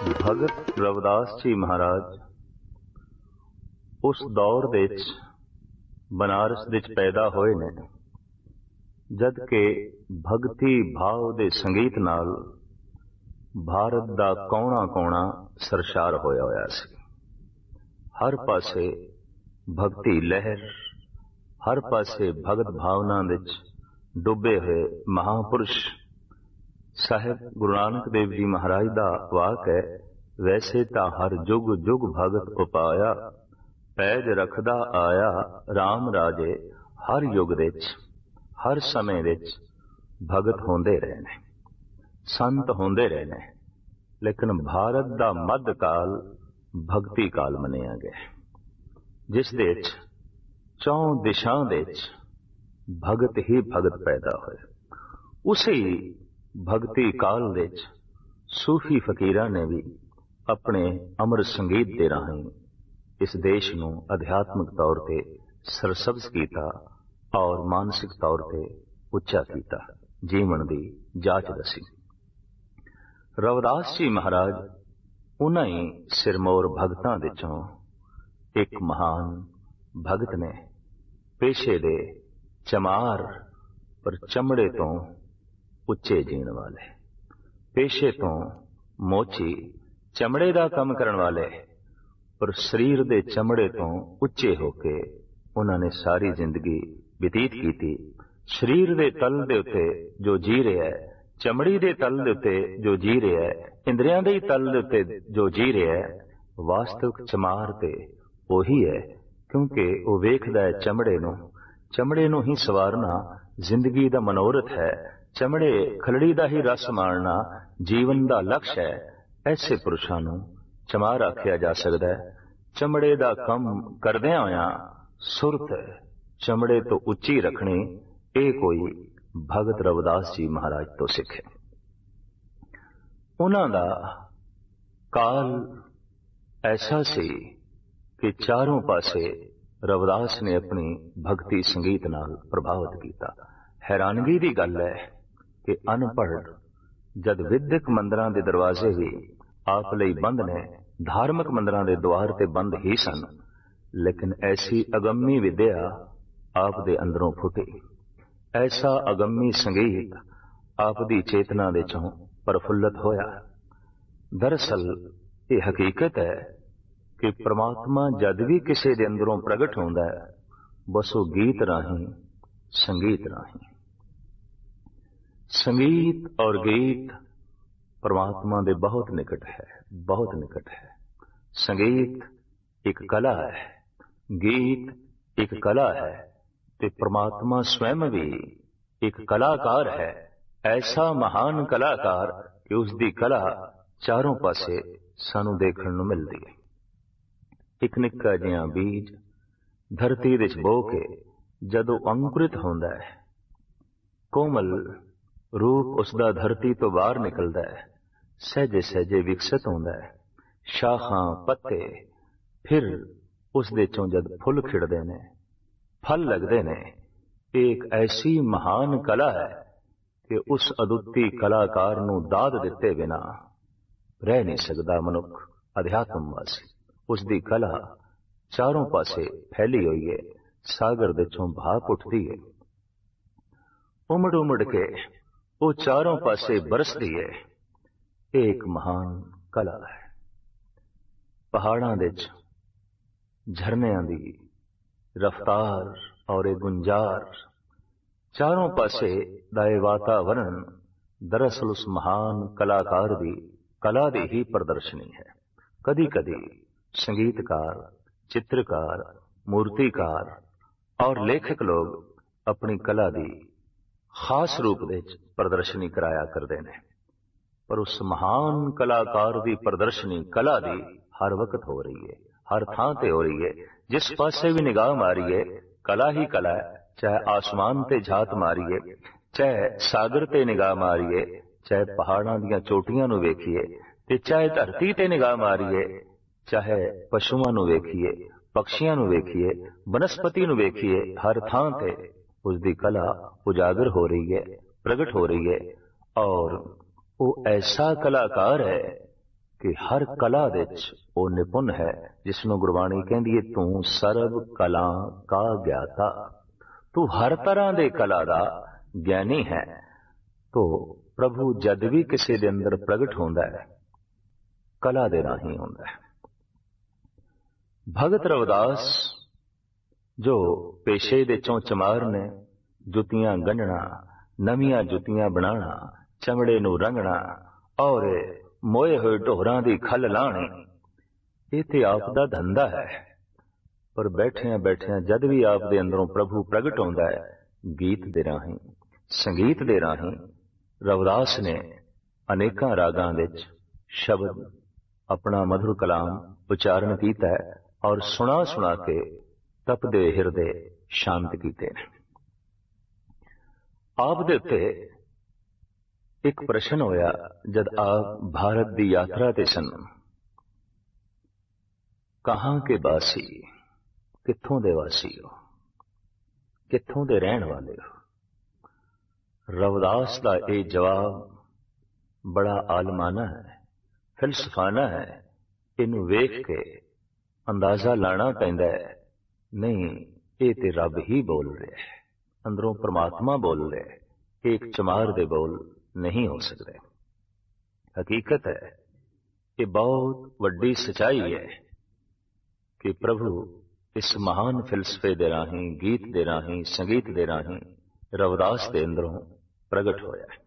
भगत रविदास जी महाराज उस दौर दे बनारस दे पैदा होए ने जद के भगती भाव दे संगीत नाल भारत दा कौना कौना सरशार होया होया सी। हर पासे भगती लहर, हर पासे भगत भावना विच डुबे हुए महापुरुष साहिब गुरु नानक देव जी महाराज दा वाक है, वैसे तां हर जुग जुग भगत उपाया, पैज रखदा आया राम राजे। हर युग विच हर समय विच भगत होंदे रहे ने, संत होंदे रहे ने, लेकिन भारत दा मध काल भगती काल मनिया गया, जिस दे चौं दिशां दे भगत ही भगत पैदा होए। उसी भगती काल दे सूफी फकीरां ने भी अपने अमर संगीत दे राहीं इस देश नूं अध्यात्मिक तौर ते सरसब्ज कीता और मानसिक तौर ते उच्चा कीता, जीवन दी जाच दसी। रविदास जी महाराज उन्हां ही सिरमौर भगतां विचों एक महान भगत ने, पेशे दे चमार पर चमड़े तो उच्चे जीण वाले, पेशे तो मोची चमड़े दा कम करन वाले, पर शरीर दे चमड़े तो उच्चे होके उन्होंने सारी जिंदगी व्यतीत की। शरीर दे तल दे उत्ते जो जी रहा है, चमड़ी दे तल दे उत्ते जो जी रहा है, इंद्रियां दे तल दे उत्ते जो जी रहा है, वास्तविक चमार ते वही है, क्योंकि वो वेखदा है चमड़े नूं ही सवारना जिंदगी दा मनोरथ है, चमड़े खलड़ी दा ही रस माणना जीवन दा लक्ष्य है। ऐसे पुरुषां नूं चमार आख्या जा सकदा है। चमड़े दा कम करदियां होयां सुरत चमड़े तो उच्ची रखनी, ये कोई भगत रविदास जी महाराज तो सिखे। उन्हां दा काल ऐसा सी कि चारों पासे रविदास ने अपनी भक्ति संगीत नाल प्रभावित किया। हैरानगी की गल है कि अनपढ़ जद विद्यक मंदिरां दे दरवाजे भी आप लई बंद ने, धार्मिक मंदिरां दे द्वार ते बंद ही सन, लेकिन ऐसी अगम्मी विद्या आप दे अंदरों फुटी, ऐसा अगम्मी संगीत आप दी चेतना दे चों प्रफुल्लत होया। दरअसल ये हकीकत है कि परमात्मा जद भी किसी दे अंदरों प्रगट होंदा है, बस वो गीत राहीं, संगीत राहीं। संगीत और गीत परमात्मा दे बहुत निकट है, बहुत निकट है। संगीत एक कला है, गीत एक कला है, ते परमात्मा स्वयं भी एक कलाकार है। ऐसा महान कलाकार कि उसकी कला चारों पासे सानू देखण नूं मिलदी है। एक निक्का जिहा बीज धरती विच बो के जदों अंकुरित होंदा है, कोमल रूप उसका धरती तो बाहर निकलता है, सहजे सहजे विकसित होंदा है, शाखां पत्ते, फिर उस दे चों जद फुल खिड़दे ने, फल लगदे ने। एक ऐसी महान कला है कि उस अदुੱਤੀ कलाकार नूं दाद दिते बिना रह नहीं सकता मनुख अध्यात्मवासी। उसकी कला चारों पासे फैली हुई है, सागर दे चों भाप उठती है, उमड़ उमड़ के वो चारों पासे बरसती है। एक महान कला है। पहाड़ां दे झरनियां दी रफ्तार और एक गुंजार, चारों पासे दा वातावरण दरअसल उस महान कलाकार दी कला दी ही प्रदर्शनी है। कदी कदी संगीतकार, चित्रकार, मूर्तिकार और लेखक लोग अपनी कला दी खास रूप दे प्रदर्शनी कराया करते हैं, पर उस महान कलाकार दी प्रदर्शनी कला दी हर वक्त हो रही है, हर थां ते हो रही है। जिस पासे भी निगाह मारिए कला ही कला है, चाहे आसमान ते झात मारिए, चाहे सागर ते निगाह मारिए, चाहे पहाड़ां दियां चोटियां नूं वेखिए, ते चाहे धरती ते निगाह मारिए, चाहे पशुआं नूं वेखिए, पक्षियां नूं वेखिए, वनस्पति नूं वेखिए, हर थां ते उसकी कला उजागर हो रही है, प्रगट हो रही है। और वो ऐसा कलाकार है कि हर कला दे विच वो निपुण है जिसनों गुरबाणी कहती है तू सर्व कला का ज्ञाता, तू हर तरह दे कला दा ज्ञानी है। तो प्रभु जद भी किसी दे अंदर प्रगट होंदा है कला दे राही होंदा है। भगत रविदास जो पेशे दे चों चमार ने, जुतियां गंढना, नवीआं जुतियां बनाना, चमड़े नूं रंगना और मोए होए ढोरां दी खल लाणी, ये ते आप दा धंधा है। पर बैठियां बैठियां जद भी आप दे अंदरों प्रभु प्रगट होंदा है गीत दे राही, संगीत दे राही। रविदास ने अनेकां रागां विच शब्द अपना मधुर कलाम उच्चारण कीता है और सुना सुना के तपदे हिरदे शांत कीते। आप दे उत्ते एक प्रश्न होया जद आप भारत दी यात्रा ते सन, कहां के वासी, कित्थों दे वासी हो, कित्थों दे रहण वाले हो। रविदास का यह जवाब बड़ा आलमाना है, फिलसफाना है। इनू वेख के अंदाजा लाना पैंदा है, नहीं ये ते रब ही बोल रहे है, अंदरों परमात्मा बोल रहे, एक चमार दे बोल नहीं हो सकते। हकीकत है ये बहुत वड्डी सच्चाई है कि प्रभु इस महान फिलसफे दे राही, गीत दे राही, संगीत दे राही रविदास दे अंदरों प्रगट होया है।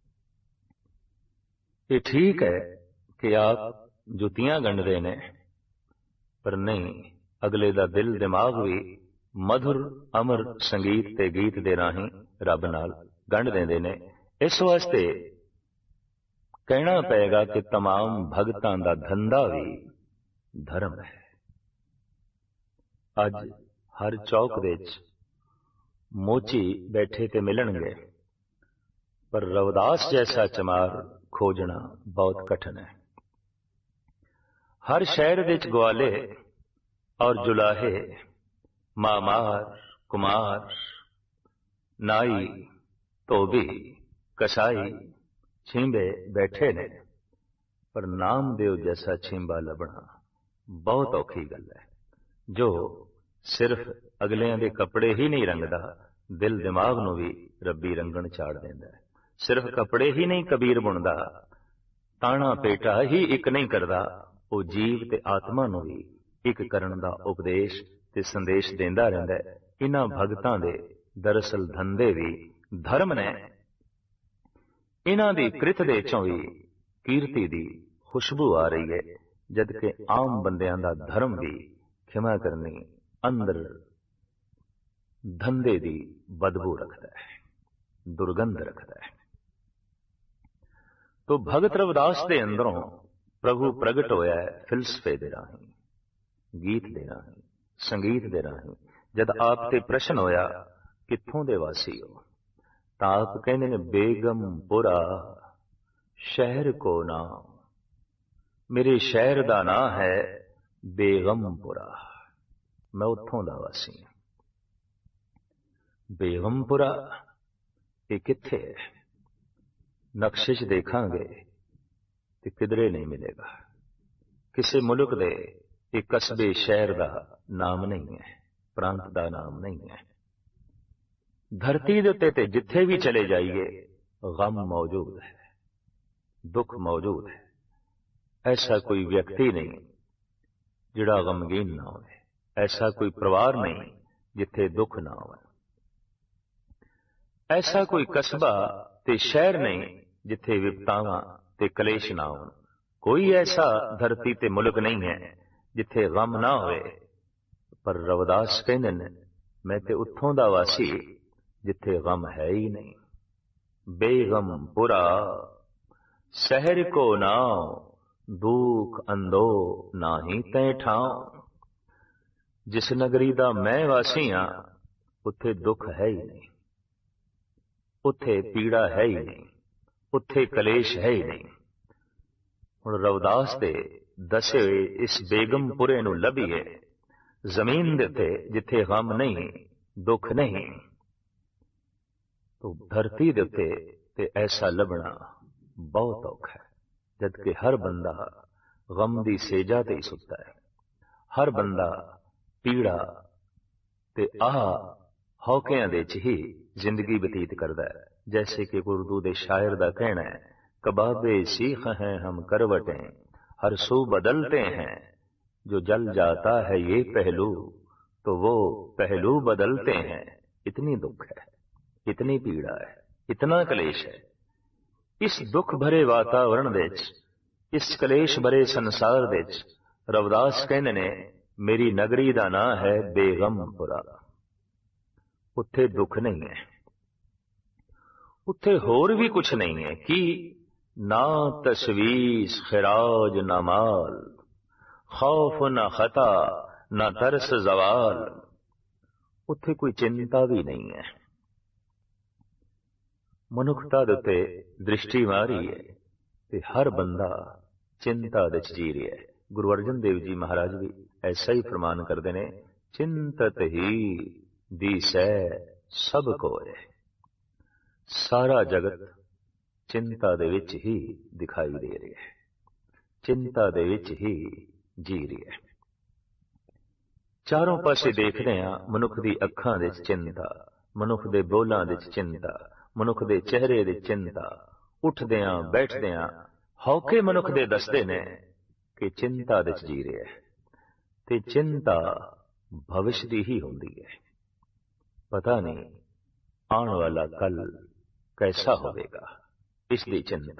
ये ठीक है कि आप जुतियां गंढदे ने, पर नहीं अगले दा दिल दिमाग भी मधुर अमर संगीत ते गीत दे राही रब नाल गंढ देंदे ने। इस वास्ते कहना पेगा कि तमाम भगतां दा धंधा भी धर्म है। अज हर चौक दे विच मोची बैठे ते मिलणगे, पर रविदास जैसा चमार खोजना बहुत कठिन है। हर शहर विच ग्वाले और जुलाहे, मामार, कुमार, नाई, धोबी, कसाई, छींबे बैठे ने, पर नामदेव जैसा छींबा लभना बहुत औखी गल है, जो सिर्फ अगलियां दे कपड़े ही नहीं रंगदा, दिल दिमाग नूं भी रब्बी रंगण चाड़ देंदा है। सिर्फ कपड़े ही नहीं कबीर बुनदा, ताना पेटा ही एक नहीं करदा, वो जीव ते आत्मा नूं भी एक करन दा उपदेश ते संदेश देंदा रहिंदा है। इन्हां भगतां दे दरअसल धंधे भी धर्म ने। इन्हां दी कृत दे चों भी कीर्ति दी खुशबू आ रही है, जबकि आम बंदियां दा धर्म भी खिमा करनी अंदर धंधे दी बदबू रखता है, दुर्गंध रखता है। तो भगत रविदास दे अंदरों प्रभु प्रगट होया है फिलसफे दे राही, गीत दे राही, संगीत दे राही। जद आप ते प्रश्न होया कित्थों दे वासी हो, तां आप कहंदे ने बेगमपुरा शहर को नाम, मेरे शहर दा नां है बेगमपुरा, मैं उत्थों दा वासी हां। बेगमपुरा ये कित्थे है? नक्शे च देखांगे ते किधरे नहीं मिलेगा। किसी मुल्क दे एक कस्बे शहर दा नाम नहीं है, प्रांत दा नाम नहीं है। धरती दे उत्ते ते जिथे भी चले जाइए गम मौजूद है, दुख मौजूद है। ऐसा कोई व्यक्ति नहीं जिहड़ा गमगीन ना हो, ऐसा कोई परिवार नहीं जिथे दुख ना हो, ऐसा कोई कस्बा ते शहर नहीं जिथे विपतावां ते कलेश ना हो। कोई ऐसा धरती ते मुल्क नहीं है जिथे गम ना होए। पर रविदास कहंदे ने मैं ते उत्थों दा वासी जिथे गम है ही नहीं। बेगमपुरा शहर को नाव, दुख अंदो नाही तै ठाव। जिस नगरी दा मैं वासी हां उत्थे दुख है ही नहीं, उत्थे पीड़ा है ही नहीं, उत्थे कलेश है ही नहीं। हुण रविदास दे दसे होए इस बेगमपुरे नूं लभीए जमीन दे उत्ते जिथे गम नहीं, दुख नहीं। तो धरती दे उत्ते ते ऐसा लभना बहुत औखा है, जबकि हर बंदा गम दी सेजा ते ही सुता है। हर बंदा पीड़ा ते आह हौकियां दे च ही जिंदगी बतीत करदा है। जैसे कि उर्दू दे शायर दा कहना है, कबाबे सीख हैं हम करवटें हर सू बदलते हैं, जो जल जाता है ये पहलू तो वो पहलू बदलते हैं। इतनी दुख है, इतनी पीड़ा है, इतना कलेश है। इस दुख भरे वातावरण दे च, इस कलेश भरे संसार दे च रविदास कहंदे ने मेरी नगरी दा नां है बेगमपुरा। उत्थे दुख नहीं है, उत्थे होर भी कुछ नहीं है कि ना तशवीश खिराज ना माल, खौफ ना खता ना तरस जवाल। उत्थे कोई चिंता भी नहीं है। मनुखता दे उत्ते दृष्टि मारी है ते हर बंदा चिंता दे जी रहा है। गुरु अर्जन देव जी महाराज भी ऐसा ही फरमान करते हैं, चिंतत ही दिसै सब कोय। सारा जगत चिंता दे विच ही दिखाई दे रहा है, चिंता दे विच ही जी रहा है। चारों पासे देखते हैं मनुख दी अखां दे चिंता, मनुख दे बोलां दे चिंता, मनुख दे चेहरे दे चिंता, उठदियां बैठदियां हौके मनुख दे दसदे ने कि चिंता दे जी रहा है। ते चिंता भविष्य दी ही हुंदी है। पता नहीं आने वाला कल कैसा होवेगा, इसकी चिंता।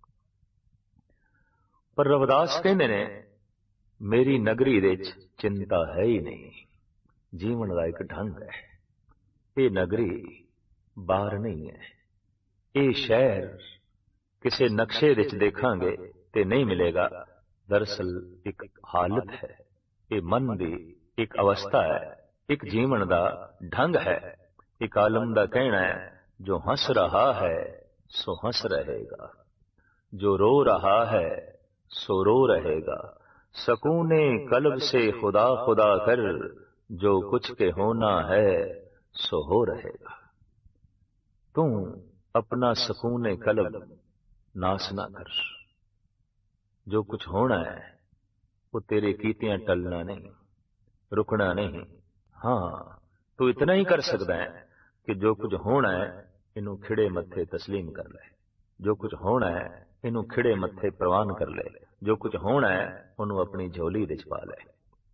पर रविदास कहंदे ने मेरी नगरी दे चिंता है ही नहीं। जीवन का एक ढंग है। ये नगरी बाहर नहीं है। ये शहर किसी नक्शे विच देखांगे ते नहीं मिलेगा। दरअसल एक हालत है, ये मन की एक अवस्था है, एक जीवन का ढंग है। एक आलम का कहना है, जो हंस रहा है सो हंस रहेगा, जो रो रहा है सो रो रहेगा। सकूने कल्ब से खुदा खुदा कर, जो कुछ के होना है सो हो रहेगा। तू अपना सकूने कल्ब नाश ना कर। जो कुछ होना है वो तेरे कीतियां टलना नहीं, रुकना नहीं। हाँ, तू इतना ही कर सकता है कि जो कुछ होना है इनू खिड़े मत्थे तस्लीम कर ले। जो कुछ होना है इनू खिड़े मत्थे प्रवान कर ले। जो कुछ होना है उन्होंने अपनी झोली विच पा ले।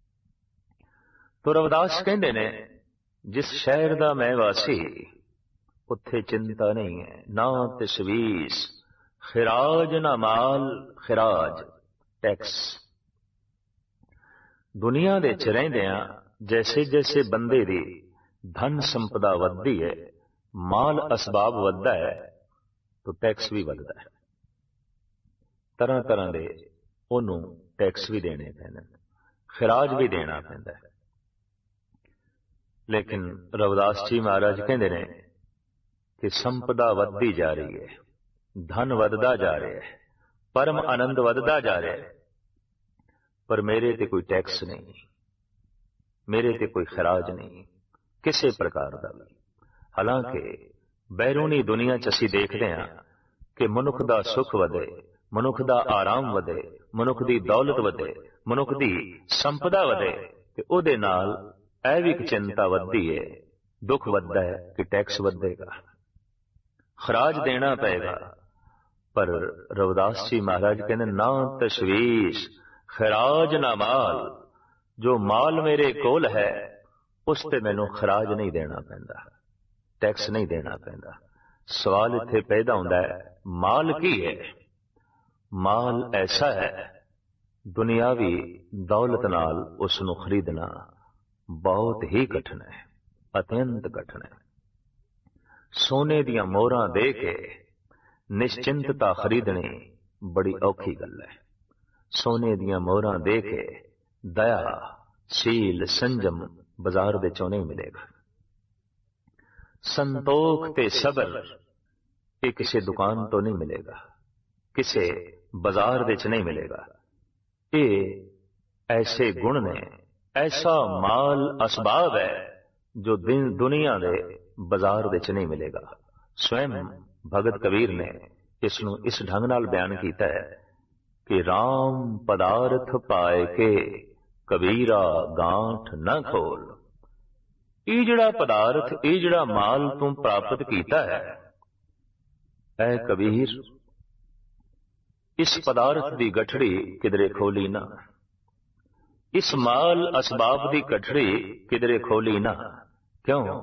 तो रविदास कहंदे ने जिस शहर दा मैं वासी, उत्थे चिंता नहीं है, ना तशवीश खिराज ना माल। खिराज टैक्स। दुनिया दे च रहिंदियां जैसे जैसे बंदे दी धन संपदा वधदी है, माल असबाब वधदा है, तो टैक्स भी वधदा है। तरह तरह दे ओनू टैक्स भी देने पैंदे, खिराज भी देना पैंदा है। लेकिन रविदास जी महाराज कहंदे ने कि संपदा वधदी जा रही है, धन वधदा जा रहा है, परम आनंद वधदा जा रहा है, पर मेरे ते कोई टैक्स नहीं, मेरे ते कोई खिराज नहीं किसी प्रकार का भी। हालांकि बैरूनी दुनिया च असीं देखते हैं कि मनुख दा सुख वधे, मनुख दा आराम वधे, मनुख दी दौलत वधे, मनुख दी संपदा वधे, ते ओदे नाल ऐ भी एक चिंता वधदी है, दुख वधदा है कि टैक्स वधेगा, खराज देना पएगा। पर रविदास जी महाराज कहते ना तशवीश खराज ना माल। जो माल मेरे कोल है उस ते मैनू खराज नहीं देना पैंदा, टैक्स नहीं देना पैंदा। सवाल इत्थे पैदा हुंदा है, माल की है? माल ऐसा है, दुनियावी दौलत नाल उसनू खरीदना बहुत ही कठिन है, अत्यंत कठिन है। सोने दियां मोहरां दे के निश्चिंतता खरीदनी बड़ी औखी गल है। सोने दियां मोहरां दे के दया, शील, संजम बाजार दे चों नहीं मिलेगा। संतोख ते सबर ये किसी दुकान तो नहीं मिलेगा, किसी बाजार दे च नहीं मिलेगा। ये ऐसे गुण ने, ऐसा माल असबाब है जो दुनिया दे बाजार दे च नहीं मिलेगा। स्वयं भगत कबीर ने इसनू इस ढंग नाल बयान किया है कि राम पदार्थ पाए के कबीरा गांठ न खोल। ਇਹ ਜਿਹੜਾ ਪਦਾਰਥ, ਇਹ ਜਿਹੜਾ ਮਾਲ ਤੂੰ ਪ੍ਰਾਪਤ ਕੀਤਾ ਹੈ, ਐ ਕਬੀਰ, ਇਸ ਪਦਾਰਥ ਦੀ ਗਠੜੀ ਕਿਧਰੇ ਖੋਲੀ ਨਾ। ਇਸ ਮਾਲ ਅਸਬਾਬ ਦੀ ਗਠੜੀ ਕਿਧਰੇ ਖੋਲੀ ਨਾ। ਕਿਉਂ?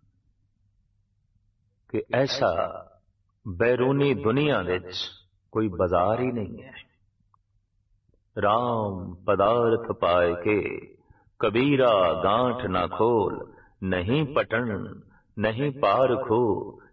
ਕਿ ਐਸਾ ਬੈਰੂਨੀ ਦੁਨੀਆ ਵਿੱਚ ਕੋਈ ਬਾਜ਼ਾਰ ਹੀ ਨਹੀਂ ਹੈ। राम पदार्थ पाए के कबीरा गांठ ना खोल, नहीं पटन नहीं पार खो,